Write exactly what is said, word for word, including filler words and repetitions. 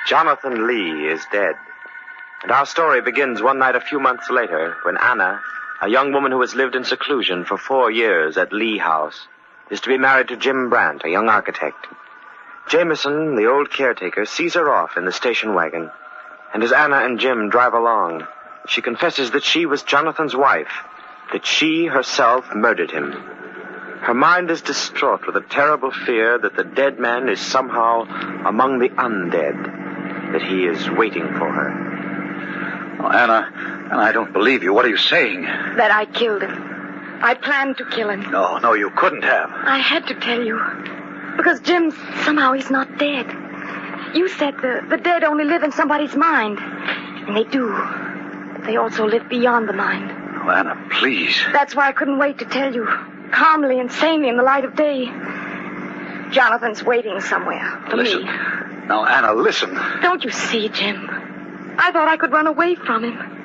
Jonathan Lee is dead. And our story begins one night a few months later when Anna, a young woman who has lived in seclusion for four years at Lee House, is to be married to Jim Brandt, a young architect. Jameson, the old caretaker, sees her off in the station wagon. And as Anna and Jim drive along, she confesses that she was Jonathan's wife, that she herself murdered him. Her mind is distraught with a terrible fear that the dead man is somehow among the undead, that he is waiting for her. Oh, Anna, Anna, I don't believe you. What are you saying? That I killed him. I planned to kill him. No, no, you couldn't have. I had to tell you. Because Jim, somehow he's not dead. You said the, the dead only live in somebody's mind. And they do. But they also live beyond the mind. Oh, Anna, please. That's why I couldn't wait to tell you. Calmly and sanely in the light of day. Jonathan's waiting somewhere for listen. me. Now, Anna, listen. Don't you see, Jim? I thought I could run away from him.